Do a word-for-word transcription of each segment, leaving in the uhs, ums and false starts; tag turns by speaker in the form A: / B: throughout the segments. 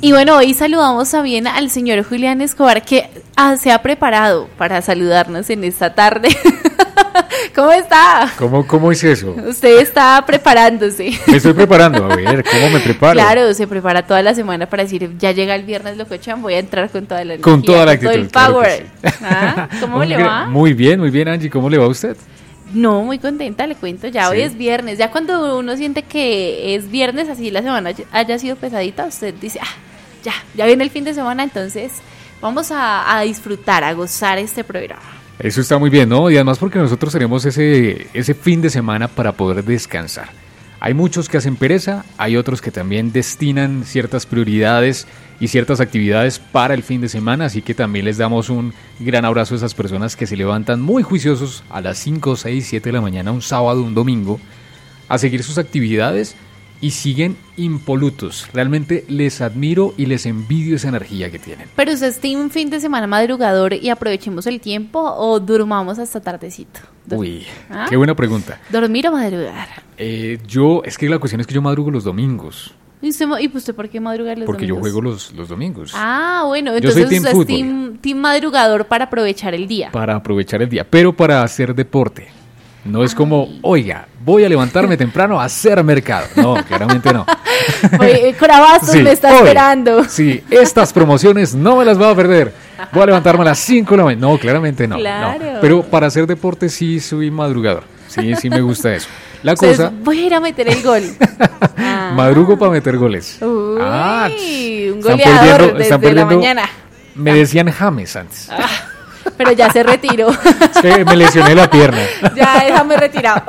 A: Y bueno, hoy saludamos también al señor Julián Escobar, que ah, se ha preparado para saludarnos en esta tarde. ¿Cómo está?
B: ¿Cómo, ¿Cómo hice eso?
A: Usted está preparándose.
B: Me estoy preparando, a ver, ¿cómo me preparo?
A: Claro, se prepara toda la semana para decir, ya llega el viernes Locochán, voy a entrar con toda la energía,
B: con toda la actitud,
A: con todo el
B: claro
A: power.
B: que sí.
A: ¿Ah? ¿Cómo le va?
B: Muy bien, muy bien, Angie, ¿cómo le va a usted?
A: No, muy contenta, le cuento, ya
B: ¿Sí?
A: Hoy es viernes, ya cuando uno siente que es viernes, así la semana haya sido pesadita, usted dice, ah, ya, ya viene el fin de semana, entonces vamos a, a disfrutar, a gozar este programa.
B: Eso está muy bien, ¿no? Y además porque nosotros tenemos ese, ese fin de semana para poder descansar. Hay muchos que hacen pereza, hay otros que también destinan ciertas prioridades y ciertas actividades para el fin de semana, así que también les damos un gran abrazo a esas personas que se levantan muy juiciosos a las cinco, seis, siete de la mañana, un sábado, un domingo, a seguir sus actividades y siguen impolutos. Realmente les admiro y les envidio esa energía que tienen.
A: ¿Pero usted es un fin de semana madrugador y aprovechemos el tiempo o durmamos hasta tardecito?
B: Uy,
A: ¿Ah?
B: Qué buena pregunta.
A: ¿Dormir o madrugar?
B: Eh, yo, es que la cuestión es que yo madrugo los domingos.
A: ¿Y usted, y usted por qué madrugar los
B: Porque
A: domingos?
B: Porque yo juego los, los domingos.
A: Ah, bueno,
B: Yo
A: entonces
B: soy team
A: usted
B: fútbol.
A: es team, team madrugador para aprovechar el día.
B: Para aprovechar el día, pero para hacer deporte. No es
A: Ay.
B: como, oiga, voy a levantarme temprano a hacer mercado. No, claramente no.
A: Oye, Corabastos
B: Sí,
A: me está
B: hoy,
A: esperando.
B: Sí, estas promociones no me las voy a perder. Voy a levantarme a las cinco de la mañana. No, claramente no,
A: Claro.
B: no. Pero para hacer deporte sí soy madrugador. Sí, sí me gusta eso. La
A: Entonces,
B: cosa...
A: voy a ir a meter el gol. Ah.
B: Madrugo para meter goles.
A: Uy,
B: Ah,
A: un
B: están
A: goleador
B: perdiendo-
A: desde
B: están
A: la
B: perdiendo-
A: mañana.
B: Me decían James antes.
A: Pero ya se retiró.
B: Es que me lesioné la pierna.
A: Ya déjame retirado.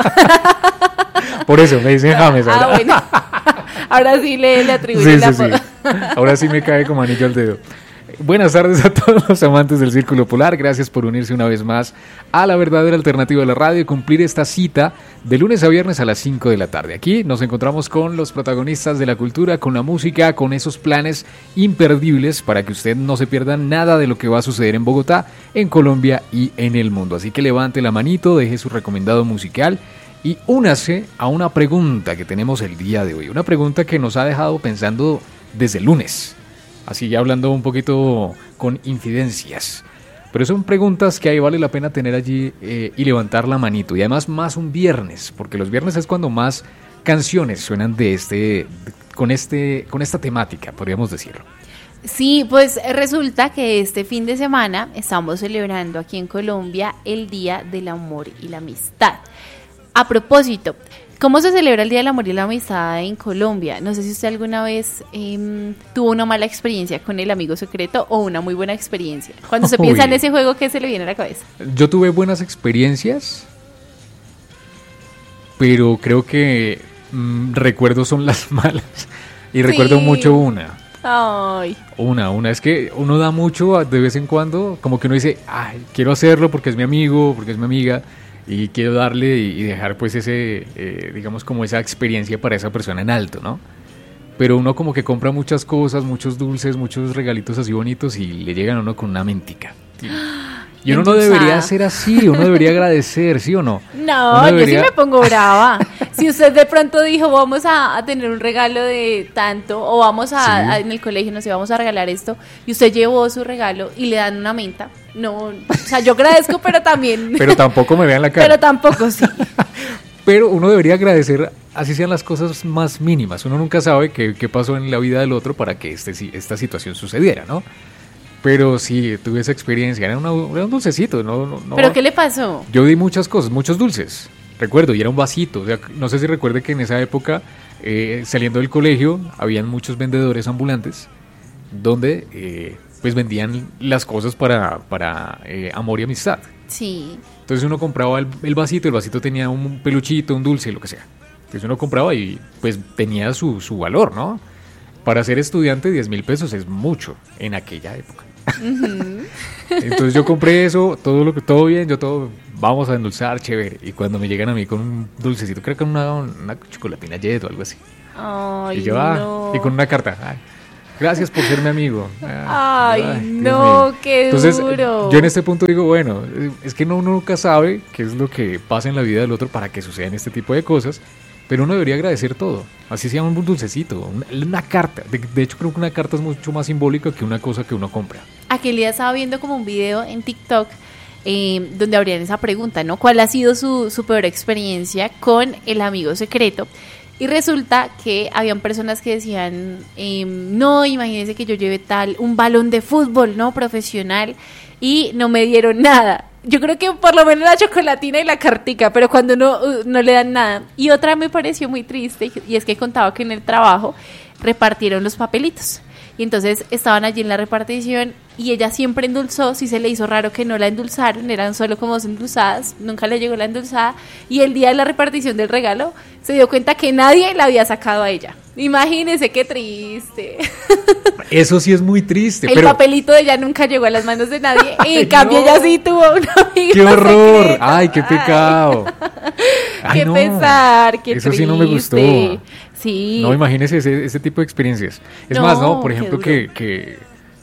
B: Por eso me dicen James.
A: Ah,
B: ahora.
A: bueno. Ahora sí le, le atribuye
B: Sí,
A: la
B: sí, sí.
A: foto.
B: Ahora sí me cae como anillo al dedo. Buenas tardes a todos los amantes del Círculo Polar. Gracias por unirse una vez más a la verdadera alternativa de la radio y cumplir esta cita de lunes a viernes a las cinco de la tarde. Aquí nos encontramos con los protagonistas de la cultura, con la música, con esos planes imperdibles para que usted no se pierda nada de lo que va a suceder en Bogotá, en Colombia y en el mundo. Así que levante la manito, deje su recomendado musical y únase a una pregunta que tenemos el día de hoy. Una pregunta que nos ha dejado pensando desde el lunes. Así ya hablando un poquito con infidencias. Pero son preguntas que ahí vale la pena tener allí eh, y levantar la manito. Y además más un viernes, porque los viernes es cuando más canciones suenan de este, de, con, este, con esta temática, podríamos decirlo.
A: Sí, pues resulta que este fin de semana estamos celebrando aquí en Colombia el Día del Amor y la Amistad. A propósito, ¿cómo se celebra el Día del Amor y la Amistad en Colombia? No sé si usted alguna vez eh, tuvo una mala experiencia con el amigo secreto o una muy buena experiencia. Cuando se
B: Uy.
A: piensa en ese juego, ¿qué se le viene a la cabeza?
B: Yo tuve buenas experiencias, pero creo que mm, recuerdo son las malas. Y recuerdo
A: Sí.
B: mucho una.
A: Ay,
B: Una, una, es que uno da mucho de vez en cuando, como que uno dice, ay, quiero hacerlo porque es mi amigo, porque es mi amiga, y quiero darle y, y dejar pues ese, eh, digamos como esa experiencia para esa persona en alto, ¿no? Pero uno como que compra muchas cosas, muchos dulces, muchos regalitos así bonitos y le llegan a uno con una mentica. Y uno no
A: Endulzada.
B: debería ser así, uno debería agradecer, ¿sí o no?
A: no,
B: Uno
A: yo
B: debería-
A: sí me pongo brava. Si usted de pronto dijo, vamos a, a tener un regalo de tanto, o vamos a,
B: Sí.
A: a- en el colegio, no sé, vamos a regalar esto, y usted llevó su regalo y le dan una menta, no, o sea, yo agradezco, pero también,
B: Pero tampoco me vean la cara.
A: pero tampoco, sí.
B: Pero uno debería agradecer, así sean las cosas más mínimas. Uno nunca sabe qué, qué pasó en la vida del otro para que este, esta situación sucediera, ¿no? Pero sí, tuve esa experiencia. Era, una- era un dulcecito, ¿no? no, no.
A: ¿Pero qué le pasó?
B: Yo di muchas cosas, muchos dulces. Recuerdo, y era un vasito. O sea, no sé si recuerde que en esa época, eh, saliendo del colegio, habían muchos vendedores ambulantes donde eh, pues vendían las cosas para, para eh, amor y amistad.
A: Sí,
B: Entonces uno compraba el, el vasito, el vasito tenía un peluchito, un dulce, lo que sea. Entonces uno compraba y pues tenía su, su valor, ¿no? Para ser estudiante diez mil pesos es mucho en aquella época.
A: ujú.
B: Entonces yo compré eso, todo lo que todo bien, yo todo, vamos a endulzar, chévere. Y cuando me llegan a mí con un dulcecito, creo que una, una chocolatina Jet o algo así.
A: Ay,
B: y yo, ah,
A: no.
B: y con una carta, ay, gracias por ser mi amigo. Ah,
A: Ay,
B: Dios
A: no,
B: mío.
A: qué
B: Entonces,
A: duro.
B: yo en este punto digo, bueno, es que no, uno nunca sabe qué es lo que pasa en la vida del otro para que sucedan este tipo de cosas. pero uno debería agradecer todo. Así se llama un dulcecito, una, una carta. De, de hecho, creo que una carta es mucho más simbólica que una cosa que uno compra.
A: Aquel día estaba viendo como un video en TikTok eh, donde abrían esa pregunta, ¿no? ¿Cuál ha sido su, su peor experiencia con el amigo secreto? Y resulta que habían personas que decían, eh, no, imagínense que yo llevé tal, un balón de fútbol, ¿no? Profesional, y no me dieron nada. Yo creo que por lo menos la chocolatina y la cartica, pero cuando no, no le dan nada. Y otra me pareció muy triste, y es que contaba que en el trabajo repartieron los papelitos. Y entonces estaban allí en la repartición y ella siempre endulzó, sí se le hizo raro que no la endulzaron, eran solo como dos endulzadas, nunca le llegó la endulzada, y el día de la repartición del regalo se dio cuenta que nadie la había sacado a ella. Imagínense qué triste.
B: Eso sí es muy triste.
A: El
B: pero...
A: papelito de ella nunca llegó a las manos de nadie, y en cambio
B: no.
A: ella sí tuvo un amigo
B: ¡Qué horror!
A: secreto.
B: ¡Ay, qué pecado! Ay,
A: ¡Qué
B: no.
A: pesar! ¡Qué
B: Eso
A: triste!
B: sí no me gustó.
A: Sí.
B: No, imagínese ese, ese tipo de experiencias. Es
A: No,
B: más, ¿no? Por
A: qué
B: ejemplo,
A: duro.
B: que... que...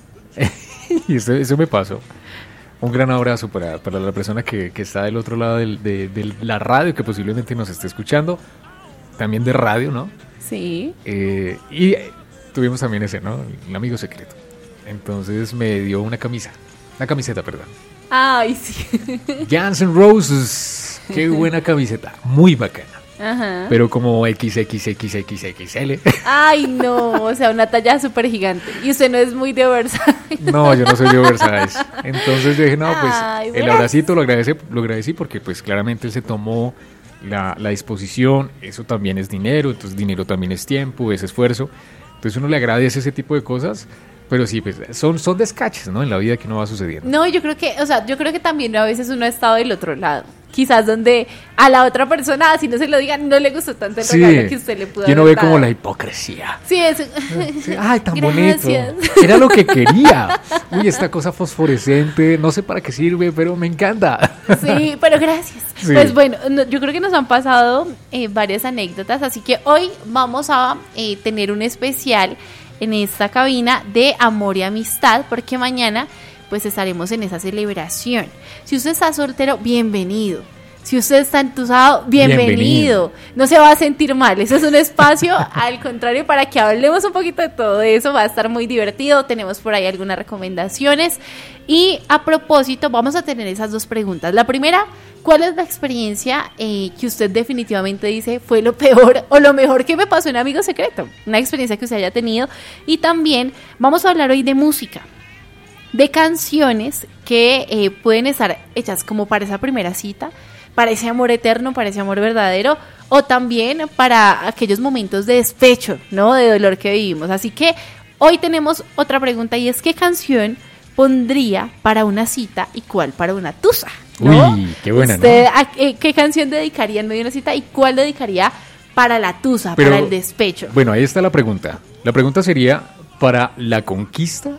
B: y eso, eso me pasó. Un gran abrazo para, para la persona que, que está del otro lado del, de, de la radio, que posiblemente nos esté escuchando. También de radio, ¿no?
A: Sí.
B: Eh, y eh, tuvimos también ese, ¿no? El amigo secreto. Entonces me dio una camisa. Una camiseta, perdón.
A: Ay, sí.
B: Guns N' Roses. Qué buena camiseta. Muy bacana.
A: Ajá.
B: Pero como equis equis equis equis equis ele.
A: Ay, no, o sea, una talla súper gigante. Y usted no es muy de Versailles.
B: No, yo no soy de oversize. Entonces yo dije, no, pues
A: Ay,
B: el
A: ¿ves?
B: abracito lo agradecí, lo agradecí porque pues claramente él se tomó la, la disposición. Eso también es dinero, entonces dinero también es tiempo, es esfuerzo. Entonces uno le agradece ese tipo de cosas. Pero sí, pues son, son descaches, ¿no? En la vida que no va sucediendo.
A: No, yo creo que, o sea, yo creo que también a veces uno ha estado del otro lado. Quizás donde a la otra persona, así no se lo digan, no le gustó tanto el
B: Sí,
A: regalo que usted le pudo
B: y uno
A: haber
B: ve como
A: dado.
B: la hipocresía.
A: Sí, es...
B: Sí, ay, tan
A: Gracias.
B: bonito. Era lo que quería. Uy, esta cosa fosforescente, no sé para qué sirve, pero me encanta.
A: Sí, pero gracias.
B: Sí.
A: Pues bueno, no, yo creo que nos han pasado eh, varias anécdotas, así que hoy vamos a eh, tener un especial en esta cabina de amor y amistad, porque mañana pues estaremos en esa celebración. Si usted está soltero, bienvenido. Si usted está entusado, bienvenido.
B: Bienvenido.
A: No se va a sentir mal. Ese es un espacio, al contrario, para que hablemos un poquito de todo eso. Va a estar muy divertido. Tenemos por ahí algunas recomendaciones. Y a propósito, vamos a tener esas dos preguntas. La primera, ¿cuál es la experiencia eh, que usted definitivamente dice fue lo peor o lo mejor que me pasó en Amigo Secreto? Una experiencia que usted haya tenido. Y también vamos a hablar hoy de música, de canciones que eh, pueden estar hechas como para esa primera cita, para ese amor eterno, para ese amor verdadero, o también para aquellos momentos de despecho, ¿no? De dolor que vivimos. Así que hoy tenemos otra pregunta, y es ¿qué canción pondría para una cita y cuál para una tusa? ¿No?
B: Uy, qué buena,
A: ¿Usted,
B: ¿no?
A: a, eh, ¿Qué canción dedicaría en medio de una cita y cuál dedicaría para la tusa,
B: Pero,
A: para el despecho?
B: Bueno, ahí está la pregunta. La pregunta sería, ¿para la conquista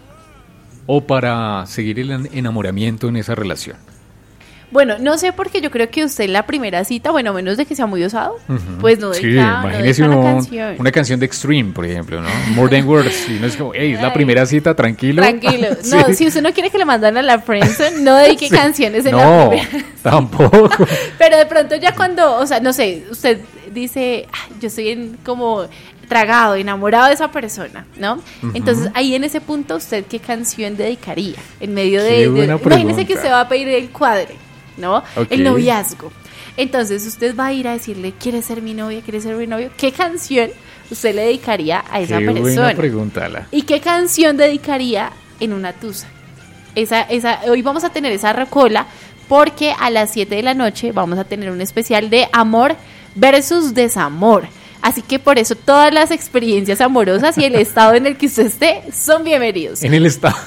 B: o para seguir el enamoramiento en esa relación?
A: Bueno, no sé, porque yo creo que usted en la primera cita, bueno, a menos de que sea muy osado,
B: Uh-huh.
A: pues no
B: Sí,
A: dedica, no
B: imagínese
A: dedica
B: un-
A: una canción.
B: una canción de Extreme, por ejemplo, ¿no? More Than Words. Y no es como, hey, es la
A: Ay.
B: primera cita, tranquilo.
A: Tranquilo.
B: Sí.
A: No, si usted no quiere que le manden a la friendzone, no dedique
B: Sí.
A: canciones en la
B: No,
A: primera.
B: tampoco.
A: Pero de pronto ya cuando, o sea, no sé, usted dice, "Ay, yo estoy en, como tragado, enamorado de esa persona, ¿no?
B: Ujú.
A: Entonces ahí en ese punto, ¿usted qué canción dedicaría? En medio
B: Qué
A: de, de
B: buena
A: imagínese que
B: pregunta.
A: usted va a pedir el cuadre, ¿no?
B: Ok.
A: El noviazgo. Entonces usted va a ir a decirle, ¿quieres ser mi novia? ¿Quieres ser mi novio? ¿Qué canción usted le dedicaría a esa
B: Qué
A: persona?
B: buena pregunta, Ala.
A: ¿Y qué canción dedicaría en una tusa? Esa, esa, hoy vamos a tener esa recola, porque a las siete de la noche vamos a tener un especial de amor versus desamor. Así que por eso todas las experiencias amorosas y el estado en el que usted esté son bienvenidos.
B: En el estado.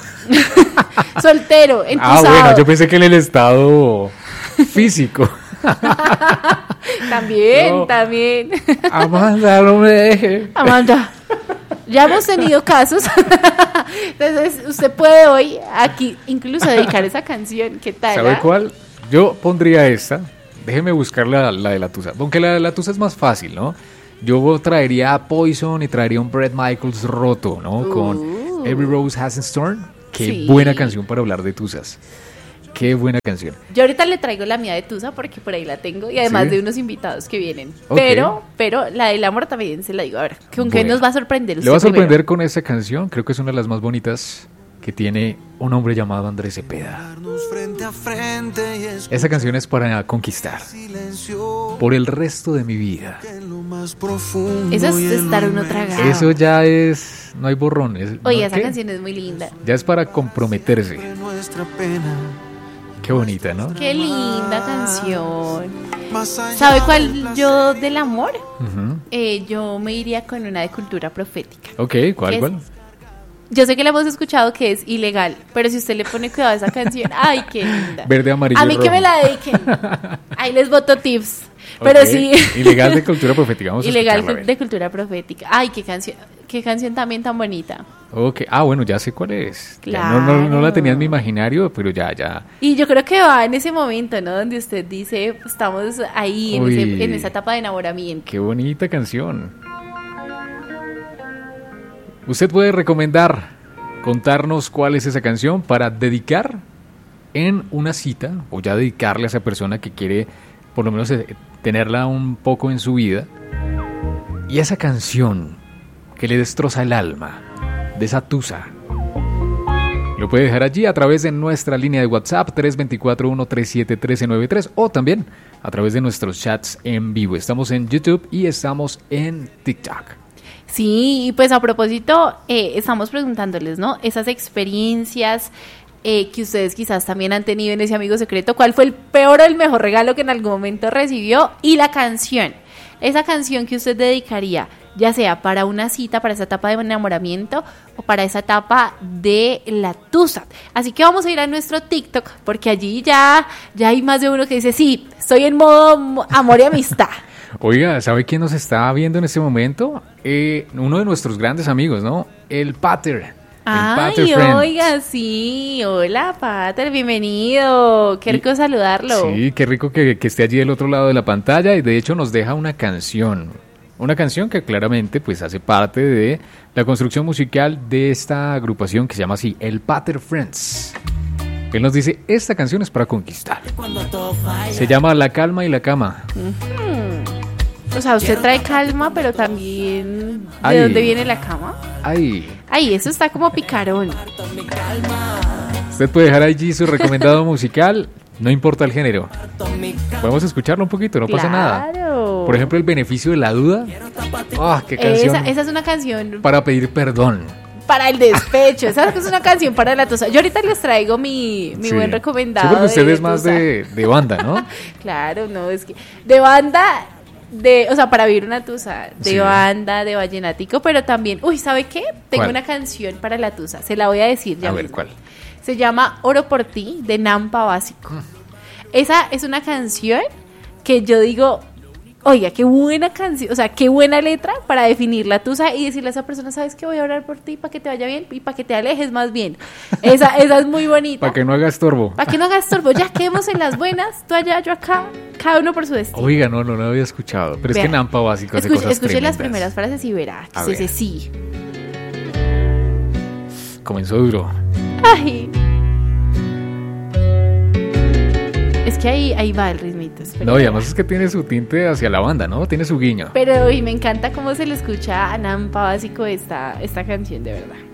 A: Soltero,
B: Ah,
A: entusado.
B: bueno, yo pensé que en el estado físico.
A: También,
B: No.
A: también.
B: Amanda, no me deje.
A: Amanda, ya hemos tenido casos. Entonces usted puede hoy aquí incluso dedicar esa canción. ¿Qué tal?
B: ¿Sabe
A: ah?
B: cuál? Yo pondría esta. Déjeme buscar la, la de la Tusa. Aunque la de la Tusa es más fácil, ¿no? Yo traería a Poison y traería un Bret Michaels roto, ¿no?
A: Uh.
B: Con Every Rose Has its Thorn. Qué
A: Sí.
B: buena canción para hablar de Tusas. Qué buena canción.
A: Yo ahorita le traigo la mía de Tusa porque por ahí la tengo y además
B: ¿Sí?
A: de unos invitados que vienen.
B: Okay.
A: Pero, pero la del amor también se la digo. A ver, ¿con qué
B: Bueno.
A: nos va a sorprender usted
B: Le va a sorprender
A: primero?
B: con esta canción, creo que es una de las más bonitas que tiene un hombre llamado Andrés Cepeda. Esa canción es para conquistar por el resto de mi vida.
A: Eso es estar uno tragado.
B: Eso ya es, no hay borrón. Es,
A: Oye,
B: ¿no?
A: esa
B: ¿Qué?
A: canción es muy linda.
B: Ya es para comprometerse. Qué bonita, ¿no?
A: Qué linda canción. ¿Sabe cuál yo del amor?
B: Uh-huh.
A: Eh, yo me iría con una de cultura profética.
B: Ok, ¿cuál,
A: ¿Qué es?
B: cuál?
A: Yo sé que la hemos escuchado que es ilegal, pero si usted le pone cuidado a esa canción, ¡ay, qué linda!
B: Verde, amarillo,
A: A mí
B: rojo.
A: que me la dediquen. Ahí les voto tips. Pero
B: Ok,
A: sí.
B: Ilegal de cultura profética. Vamos a
A: Ilegal
B: escucharla, a ver.
A: de cultura profética. Ay, qué canción, qué canción también tan bonita.
B: Ok, ah, bueno, ya sé cuál es. Ya no, no, no la tenía en mi imaginario, pero ya, ya.
A: Y yo creo que va en ese momento, ¿no? Donde usted dice, estamos ahí en,
B: Uy.
A: ese, en esa etapa de enamoramiento.
B: Qué bonita canción. Usted puede recomendar, contarnos cuál es esa canción para dedicar en una cita o ya dedicarle a esa persona que quiere por lo menos eh, tenerla un poco en su vida. Y esa canción que le destroza el alma, de esa tusa. Lo puede dejar allí a través de nuestra línea de WhatsApp tres dos cuatro, uno tres siete, uno tres nueve tres o también a través de nuestros chats en vivo. Estamos en YouTube y estamos en TikTok.
A: Sí, y pues a propósito, eh, estamos preguntándoles, ¿no? Esas experiencias eh, que ustedes quizás también han tenido en ese amigo secreto, ¿cuál fue el peor o el mejor regalo que en algún momento recibió? Y la canción, esa canción que usted dedicaría, ya sea para una cita, para esa etapa de enamoramiento o para esa etapa de la tusa. Así que vamos a ir a nuestro TikTok, porque allí ya, ya hay más de uno que dice, sí, estoy en modo amor y amistad.
B: Oiga, ¿sabe quién nos está viendo en este momento? Eh, uno de nuestros grandes amigos, ¿no? El Pater. El
A: Ay,
B: Pater Friend.
A: oiga, sí, hola Pater, bienvenido, qué rico
B: Y-
A: saludarlo.
B: Sí, qué rico que, que esté allí del otro lado de la pantalla y de hecho nos deja una canción. Una canción que claramente pues hace parte de la construcción musical de esta agrupación que se llama así, el Pater Friends. Él nos dice, esta canción es para conquistar. Se llama La Calma y la Cama.
A: O sea, usted trae calma, pero también, ¿de
B: Ay.
A: dónde viene la cama?
B: Ay,
A: Ay, eso está como picarón.
B: usted puede dejar allí su recomendado musical, no importa el género. Podemos escucharlo un poquito, no pasa nada.
A: Claro.
B: Por ejemplo, El Beneficio de la Duda. ¡Ah, qué canción!
A: Esa, esa es una canción
B: Para pedir perdón.
A: para el despecho, esa es una canción para la tusa. Yo ahorita les traigo mi, mi
B: Sí.
A: buen recomendado.
B: Sí, porque usted
A: de
B: es más
A: tusa.
B: de, de banda, ¿no?
A: Claro, no, es que de banda, de, o sea, para vivir una tusa, de
B: Sí.
A: banda, de vallenático, pero también, uy, ¿sabe qué? Tengo
B: ¿Cuál?
A: una canción para la tusa, se la voy a decir ya
B: A ver,
A: mismo.
B: ¿cuál?
A: Se llama Oro por ti, de Nampa Básico. Esa es una canción que yo digo, oiga, qué buena canción, o sea, qué buena letra para definir la tusa y decirle a esa persona, ¿sabes qué? Voy a orar por ti para que te vaya bien y para que te alejes más bien. Esa, esa es muy bonita.
B: Para que no haga estorbo.
A: Para que no hagas estorbo, ya quedemos en las buenas, tú allá, yo acá, cada uno por su destino.
B: Oiga, no, no lo había escuchado. Pero es
A: Vea,
B: que Nampa Básico hace
A: escuche,
B: cosas
A: escuche
B: tremendas.
A: las primeras frases y verá.
B: A
A: Sí, sí,
B: ver.
A: sí.
B: Comenzó duro.
A: Ay. Es que ahí, ahí va el ritmito. espera.
B: No, y además es que tiene su tinte hacia la banda, ¿no? Tiene su guiño.
A: Pero y me encanta cómo se le escucha a Nampa Básico esta, esta canción, de verdad.